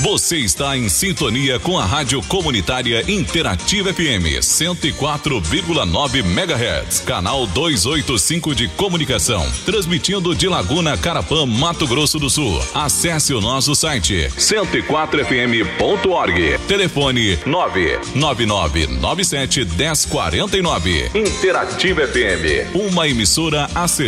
Você está em sintonia com a Rádio Comunitária Interativa FM 104,9 MHz, canal 285 de comunicação, transmitindo de Laguna, Carapã, Mato Grosso do Sul. Acesse o nosso site 104fm.org. Telefone 999971049. Interativa FM, uma emissora a